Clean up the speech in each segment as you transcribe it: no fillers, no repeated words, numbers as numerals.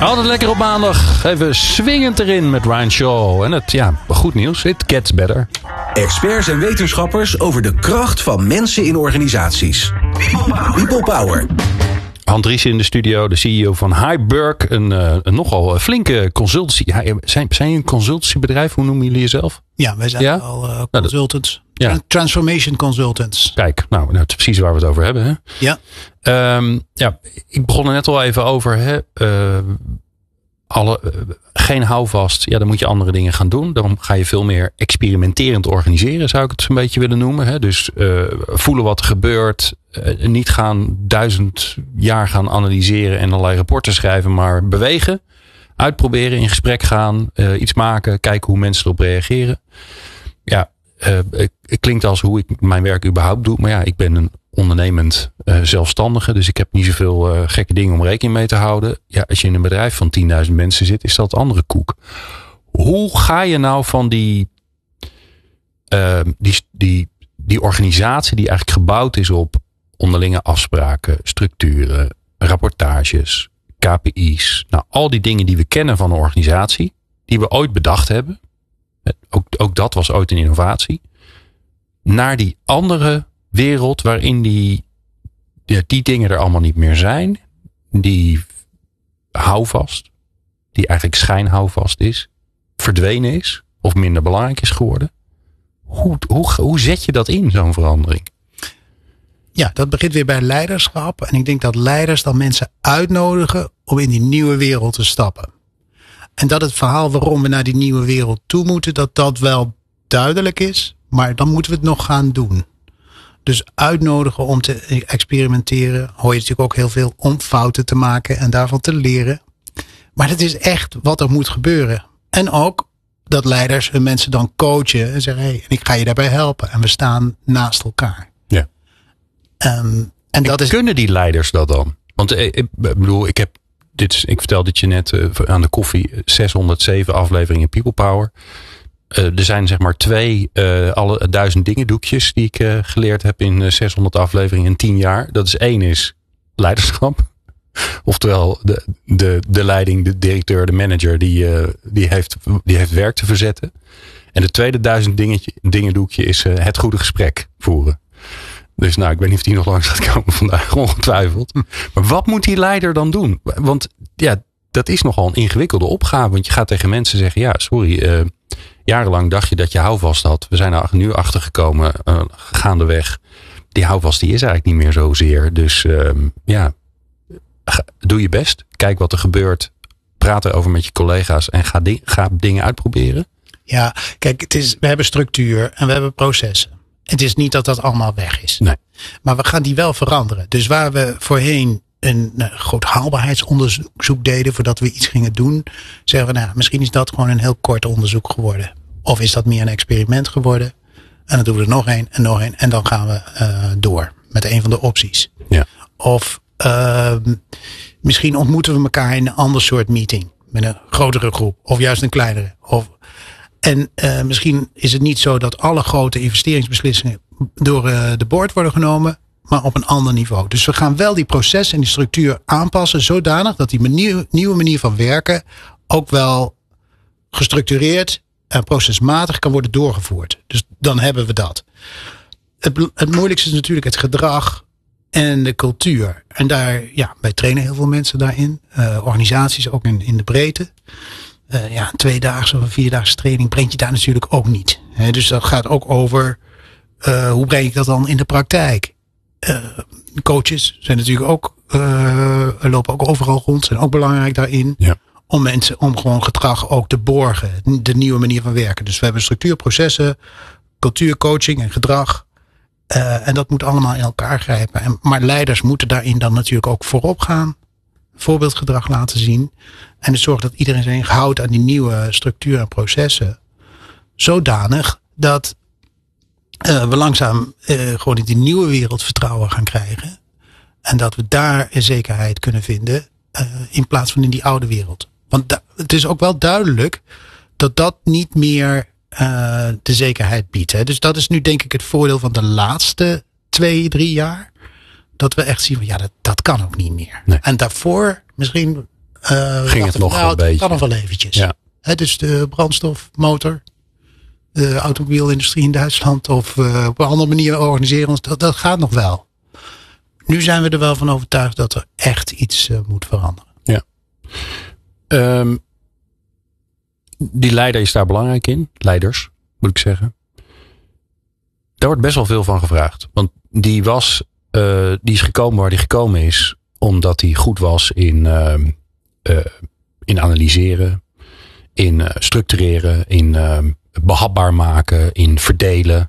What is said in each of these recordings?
Altijd lekker op maandag. Even swingend erin met Ryan Shaw. En het, goed nieuws. It gets better. Experts en wetenschappers over de kracht van mensen in organisaties. People Power. Han Driessen in de studio, de CEO van Highberg. Een nogal flinke consultancy. Zijn jullie een consultancybedrijf? Hoe noemen jullie jezelf? Ja, wij zijn al consultants. Ja. Transformation consultants. Kijk, nou, het is precies waar we het over hebben. Hè? Ja. Ik begon er net al even over. Geen houvast. Ja, dan moet je andere dingen gaan doen. Dan ga je veel meer experimenterend organiseren, zou ik het zo'n beetje willen noemen. Hè? Dus voelen wat er gebeurt. Niet gaan 1000 jaar gaan analyseren en allerlei rapporten schrijven, maar bewegen. Uitproberen, in gesprek gaan. Iets maken, kijken hoe mensen erop reageren. Ja, het klinkt als hoe ik mijn werk überhaupt doe. Maar ja, ik ben een ondernemend zelfstandige. Dus ik heb niet zoveel gekke dingen om rekening mee te houden. Ja, als je in een bedrijf van 10.000 mensen zit, is dat andere koek. Hoe ga je nou van die organisatie die eigenlijk gebouwd is op onderlinge afspraken, structuren, rapportages, KPI's. Nou, al die dingen die we kennen van een organisatie, die we ooit bedacht hebben. Ook dat was ooit een innovatie. Naar die andere wereld waarin die dingen er allemaal niet meer zijn. Die houvast, die eigenlijk schijnhouvast is, verdwenen is of minder belangrijk is geworden. Hoe zet je dat in, zo'n verandering? Ja, dat begint weer bij leiderschap. En ik denk dat leiders dan mensen uitnodigen om in die nieuwe wereld te stappen. En dat het verhaal waarom we naar die nieuwe wereld toe moeten, dat wel duidelijk is. Maar dan moeten we het nog gaan doen. Dus uitnodigen om te experimenteren. Hoor je natuurlijk ook heel veel om fouten te maken en daarvan te leren. Maar het is echt wat er moet gebeuren. En ook dat leiders hun mensen dan coachen en zeggen, hey, ik ga je daarbij helpen. En we staan naast elkaar. Ja. Kunnen die leiders dat dan? Want ik bedoel, ik vertelde het je net aan de koffie, 607 afleveringen People Power. Er zijn zeg maar 2 alle 1000 dingen doekjes die ik geleerd heb in 600 afleveringen in 10 jaar. Dat is 1 is leiderschap. Oftewel de leiding, de directeur, de manager die heeft werk te verzetten. En de tweede 1000 dingen doekje is het goede gesprek voeren. Dus nou, ik weet niet of die nog langs gaat komen vandaag, ongetwijfeld. Maar wat moet die leider dan doen? Want ja, dat is nogal een ingewikkelde opgave. Want je gaat tegen mensen zeggen, ja, sorry, jarenlang dacht je dat je houvast had. We zijn er nu achter gekomen, gaandeweg. Die houvast die is eigenlijk niet meer zozeer. Dus doe je best. Kijk wat er gebeurt. Praat erover met je collega's en ga dingen uitproberen. Ja, kijk, we hebben structuur en we hebben processen. Het is niet dat dat allemaal weg is. Nee. Maar we gaan die wel veranderen. Dus waar we voorheen een groot haalbaarheidsonderzoek deden voordat we iets gingen doen, zeggen we, nou, misschien is dat gewoon een heel kort onderzoek geworden. Of is dat meer een experiment geworden? En dan doen we er nog één en nog één. En dan gaan we door met een van de opties. Ja. Of misschien ontmoeten we elkaar in een ander soort meeting. Met een grotere groep. Of juist een kleinere. En misschien is het niet zo dat alle grote investeringsbeslissingen door de board worden genomen, maar op een ander niveau. Dus we gaan wel die processen en die structuur aanpassen zodanig dat die nieuwe manier van werken ook wel gestructureerd en procesmatig kan worden doorgevoerd. Dus dan hebben we dat. Het moeilijkste is natuurlijk het gedrag en de cultuur. En daar, ja, wij trainen heel veel mensen daarin. Organisaties ook in de breedte. Een 2-daagse of een 4-daagse training brengt je daar natuurlijk ook niet. Dus dat gaat ook over hoe breng ik dat dan in de praktijk. Coaches zijn natuurlijk ook lopen ook overal rond, zijn ook belangrijk daarin. Ja. Om gewoon gedrag ook te borgen. De nieuwe manier van werken. Dus we hebben structuur, processen, cultuur, coaching en gedrag. En dat moet allemaal in elkaar grijpen. Maar leiders moeten daarin dan natuurlijk ook voorop gaan. Voorbeeldgedrag laten zien. En dus zorgen dat iedereen zich houdt aan die nieuwe structuur en processen. Zodanig dat we langzaam gewoon in die nieuwe wereld vertrouwen gaan krijgen. En dat we daar zekerheid kunnen vinden. In plaats van in die oude wereld. Want het is ook wel duidelijk dat dat niet meer de zekerheid biedt. Hè. Dus dat is nu denk ik het voordeel van de laatste 2-3 jaar. Dat we echt zien van ja, dat kan ook niet meer. Nee. En daarvoor misschien Ging het nog een beetje? Het kan nog wel eventjes. Ja. Dus de brandstofmotor, de automobielindustrie in Duitsland of op een andere manier organiseren ons, dat gaat nog wel. Nu zijn we er wel van overtuigd dat er echt iets moet veranderen. Ja. Die leider is daar belangrijk in. Leiders, moet ik zeggen. Daar wordt best wel veel van gevraagd. Want die is gekomen waar hij gekomen is. Omdat hij goed was in analyseren. In structureren. In behapbaar maken. In verdelen.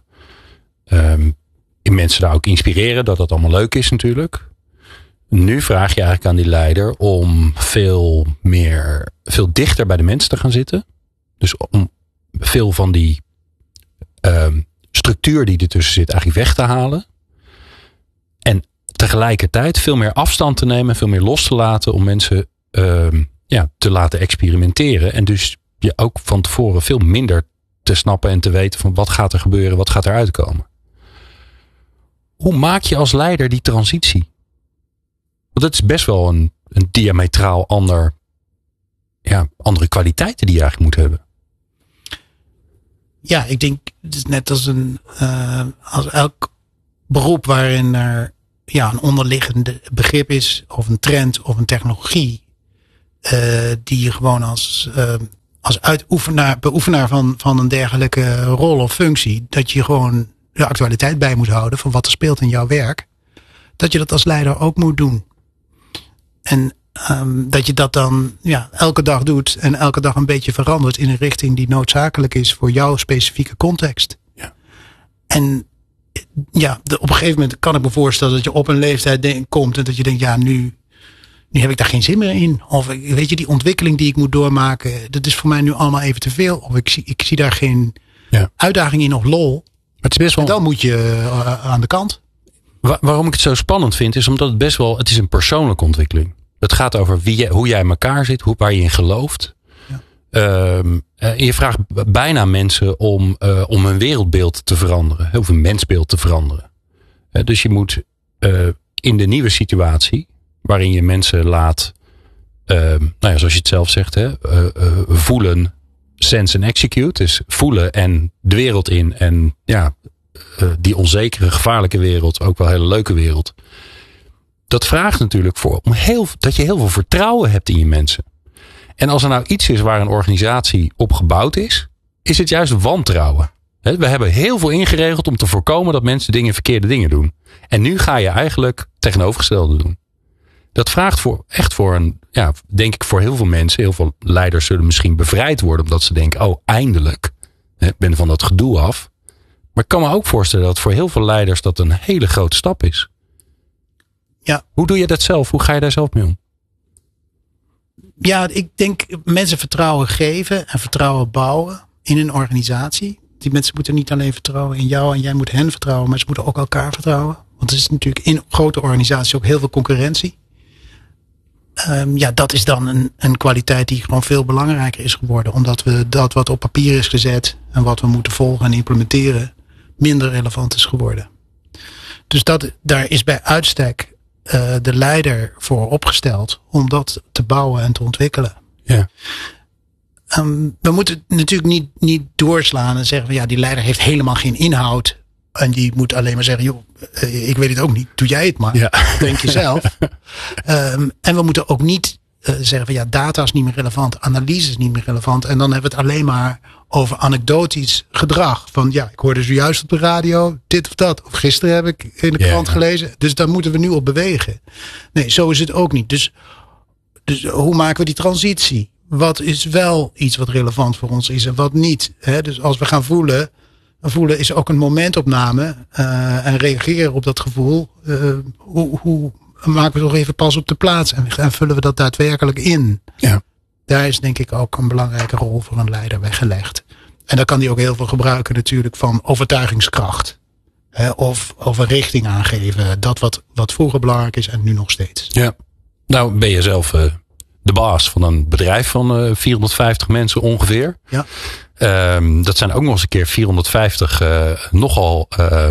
In mensen daar ook inspireren. Dat allemaal leuk is natuurlijk. Nu vraag je eigenlijk aan die leider om veel dichter bij de mensen te gaan zitten. Dus om veel van die structuur die ertussen zit eigenlijk weg te halen. En tegelijkertijd veel meer afstand te nemen. Veel meer los te laten om mensen te laten experimenteren. En dus je ook van tevoren veel minder te snappen en te weten van wat gaat er gebeuren. Wat gaat er uitkomen. Hoe maak je als leider die transitie? Want het is best wel een diametraal andere kwaliteiten die je eigenlijk moet hebben. Ja, ik denk het is net als elk beroep waarin er een onderliggende begrip is of een trend of een technologie die je gewoon als beoefenaar van een dergelijke rol of functie, dat je gewoon de actualiteit bij moet houden van wat er speelt in jouw werk, dat je dat als leider ook moet doen. En dat je dat dan elke dag doet en elke dag een beetje verandert in een richting die noodzakelijk is voor jouw specifieke context. Ja. En op een gegeven moment kan ik me voorstellen dat je op een leeftijd komt en dat je denkt, nu heb ik daar geen zin meer in. Of weet je, die ontwikkeling die ik moet doormaken, dat is voor mij nu allemaal even te veel. Of ik zie daar geen uitdaging in of lol. Maar het is best wel. En dan moet je aan de kant. Waarom ik het zo spannend vind, is omdat het is een persoonlijke ontwikkeling. Het gaat over hoe jij in elkaar zit, waar je in gelooft. Ja. Je vraagt bijna mensen om een wereldbeeld te veranderen. Of een mensbeeld te veranderen. Dus je moet in de nieuwe situatie, waarin je mensen laat, zoals je het zelf zegt, voelen, sense en execute. Dus voelen en de wereld in. En die onzekere, gevaarlijke wereld, ook wel een hele leuke wereld. Dat vraagt natuurlijk dat je heel veel vertrouwen hebt in je mensen. En als er nou iets is waar een organisatie op gebouwd is het juist wantrouwen. We hebben heel veel ingeregeld om te voorkomen dat mensen verkeerde dingen doen. En nu ga je eigenlijk tegenovergestelde doen. Dat vraagt denk ik voor heel veel mensen, heel veel leiders zullen misschien bevrijd worden omdat ze denken, eindelijk, ik ben van dat gedoe af. Maar ik kan me ook voorstellen dat voor heel veel leiders dat een hele grote stap is. Ja. Hoe doe je dat zelf? Hoe ga je daar zelf mee om? Ja, ik denk mensen vertrouwen geven en vertrouwen bouwen in een organisatie. Die mensen moeten niet alleen vertrouwen in jou en jij moet hen vertrouwen, maar ze moeten ook elkaar vertrouwen. Want er is natuurlijk in grote organisaties ook heel veel concurrentie. Dat is dan een kwaliteit die gewoon veel belangrijker is geworden. Omdat we dat wat op papier is gezet en wat we moeten volgen en implementeren minder relevant is geworden. Dus daar is bij uitstek de leider voor opgesteld om dat te bouwen en te ontwikkelen. Ja. We moeten natuurlijk niet doorslaan en zeggen van die leider heeft helemaal geen inhoud. En die moet alleen maar zeggen, ik weet het ook niet, doe jij het maar. Ja. Denk je zelf. En we moeten ook niet zeggen van data is niet meer relevant, analyse is niet meer relevant. En dan hebben we het alleen maar over anekdotisch gedrag. Van ik hoorde zojuist op de radio dit of dat. Of gisteren heb ik in de krant gelezen. Dus daar moeten we nu op bewegen. Nee, zo is het ook niet. Dus hoe maken we die transitie? Wat is wel iets wat relevant voor ons is en wat niet? Dus als we gaan voelen is ook een momentopname en reageren op dat gevoel. Hoe maken we toch even pas op de plaats en vullen we dat daadwerkelijk in? Ja. Daar is denk ik ook een belangrijke rol voor een leider weggelegd. En daar kan die ook heel veel gebruiken natuurlijk van overtuigingskracht. Of een richting aangeven. Dat wat vroeger belangrijk is en nu nog steeds. Ja. Nou ben je zelf de baas van een bedrijf van 450 mensen ongeveer. Ja. Dat zijn ook nog eens een keer 450 nogal,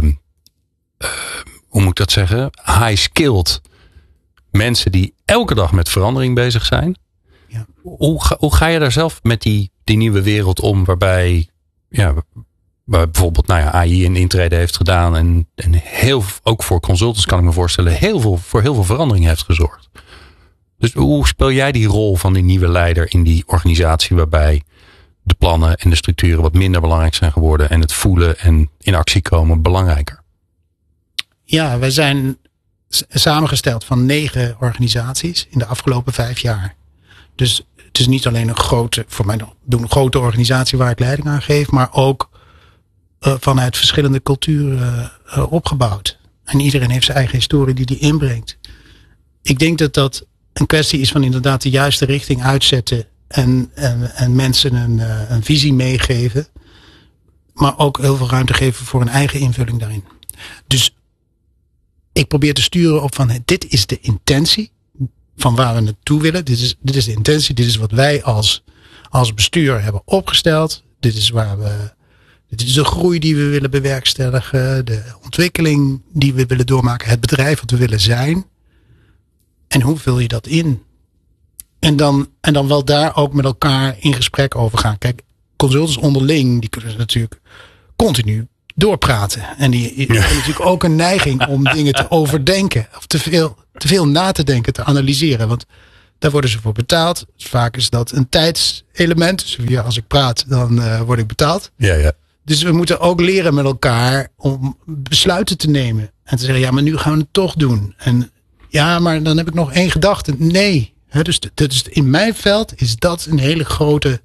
hoe moet ik dat zeggen, high-skilled mensen die elke dag met verandering bezig zijn. Ja. Hoe ga je daar zelf met die nieuwe wereld om, waarbij waar bijvoorbeeld AI een intrede heeft gedaan en ook voor consultants kan ik me voorstellen voor heel veel verandering heeft gezorgd. Dus hoe speel jij die rol van die nieuwe leider in die organisatie waarbij de plannen en de structuren wat minder belangrijk zijn geworden en het voelen en in actie komen belangrijker? Ja, wij zijn samengesteld van 9 organisaties in de afgelopen 5 jaar. Dus het is niet alleen voor mij een grote organisatie waar ik leiding aan geef, maar ook vanuit verschillende culturen opgebouwd. En iedereen heeft zijn eigen historie die inbrengt. Ik denk dat dat een kwestie is van inderdaad de juiste richting uitzetten en mensen een visie meegeven. Maar ook heel veel ruimte geven voor een eigen invulling daarin. Dus ik probeer te sturen op van dit is de intentie van waar we naartoe willen. Dit is de intentie, dit is wat wij als bestuur hebben opgesteld. Dit is de groei die we willen bewerkstelligen. De ontwikkeling die we willen doormaken. Het bedrijf wat we willen zijn. En hoe vul je dat in? En dan wel daar ook met elkaar in gesprek over gaan. Kijk, consultants onderling, die kunnen natuurlijk continu doorpraten. En die hebben natuurlijk ook een neiging om dingen te overdenken. Of te veel na te denken, te analyseren. Want daar worden ze voor betaald. Vaak is dat een tijdselement. Dus als ik praat, dan word ik betaald. Ja. Dus we moeten ook leren met elkaar om besluiten te nemen. En te zeggen, ja, maar nu gaan we het toch doen. En ja, maar dan heb ik nog 1 gedachte. Nee. Dus in mijn veld is dat een hele grote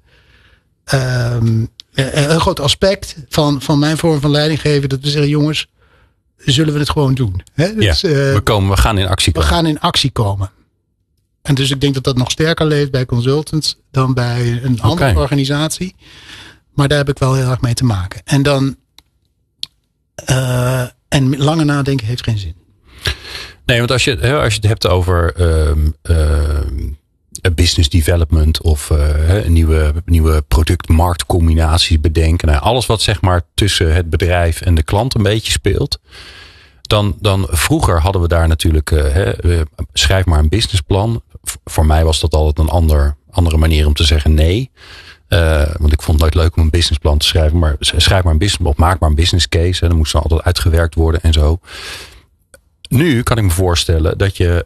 een groot aspect van mijn vorm van leiding geven. Dat we zeggen, jongens, zullen we het gewoon doen. Dus, we gaan in actie komen. We gaan in actie komen. En dus ik denk dat dat nog sterker leeft bij consultants dan bij een andere organisatie. Maar daar heb ik wel heel erg mee te maken. En dan en langer nadenken heeft geen zin. Nee, want als je het hebt over business development of nieuwe product-marktcombinaties bedenken. Nou, alles wat zeg maar tussen het bedrijf en de klant een beetje speelt. Dan vroeger hadden we daar natuurlijk, schrijf maar een businessplan. Voor mij was dat altijd een andere manier om te zeggen nee. Want ik vond het nooit leuk om een businessplan te schrijven. Maar schrijf maar een businessplan, maak maar een business case. Dan moest dan altijd uitgewerkt worden en zo. Nu kan ik me voorstellen dat je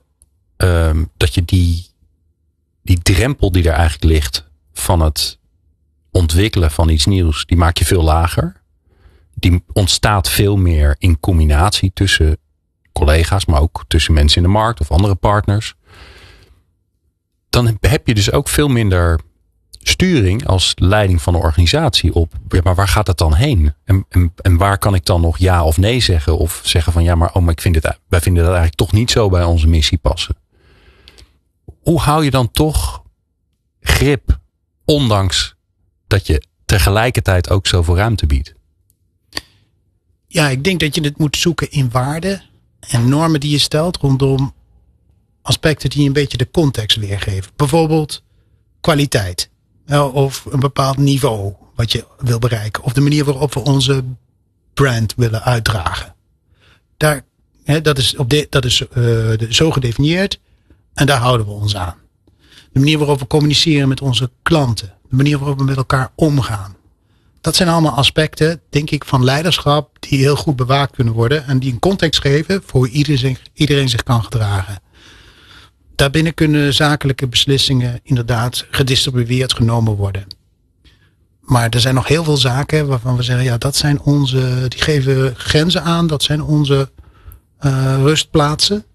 die drempel die er eigenlijk ligt van het ontwikkelen van iets nieuws, die maak je veel lager. Die ontstaat veel meer in combinatie tussen collega's, maar ook tussen mensen in de markt of andere partners. Dan heb je dus ook veel minder sturing als leiding van een organisatie op. Ja, maar waar gaat het dan heen? En waar kan ik dan nog ja of nee zeggen? Of zeggen van ja, maar wij vinden dat eigenlijk toch niet zo bij onze missie passen. Hoe hou je dan toch grip, ondanks dat je tegelijkertijd ook zoveel ruimte biedt? Ja, ik denk dat je het moet zoeken in waarden en normen die je stelt rondom aspecten die een beetje de context weergeven. Bijvoorbeeld kwaliteit. Of een bepaald niveau wat je wil bereiken. Of de manier waarop we onze brand willen uitdragen. Dat is zo gedefinieerd. En daar houden we ons aan. De manier waarop we communiceren met onze klanten. De manier waarop we met elkaar omgaan. Dat zijn allemaal aspecten, denk ik, van leiderschap die heel goed bewaakt kunnen worden. En die een context geven voor hoe iedereen zich kan gedragen. Daarbinnen kunnen zakelijke beslissingen inderdaad gedistribueerd genomen worden. Maar er zijn nog heel veel zaken waarvan we zeggen, ja, dat zijn die geven grenzen aan. Dat zijn onze rustplaatsen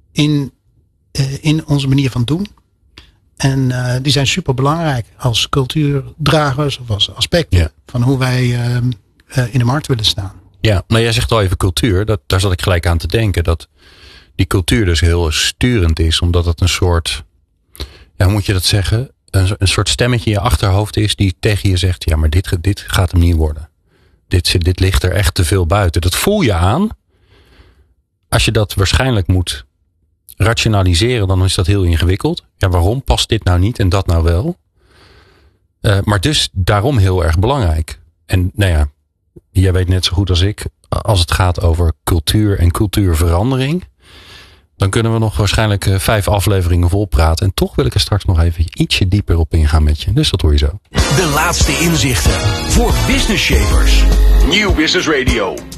in onze manier van doen. En die zijn super belangrijk als cultuurdragers of als aspecten van hoe wij in de markt willen staan. Ja, maar jij zegt al even cultuur. Daar zat ik gelijk aan te denken. Dat die cultuur dus heel sturend is. Omdat het een soort, hoe moet je dat zeggen? Een soort stemmetje in je achterhoofd is die tegen je zegt, ja, maar dit gaat hem niet worden. Dit ligt er echt te veel buiten. Dat voel je aan. Als je dat waarschijnlijk moet rationaliseren, dan is dat heel ingewikkeld. Ja, waarom past dit nou niet en dat nou wel? Maar dus daarom heel erg belangrijk. En jij weet net zo goed als ik, als het gaat over cultuur en cultuurverandering, Dan kunnen we nog waarschijnlijk 5 afleveringen vol praten. En toch wil ik er straks nog even ietsje dieper op ingaan met je. Dus dat hoor je zo. De laatste inzichten voor business shapers. Nieuw Business Radio.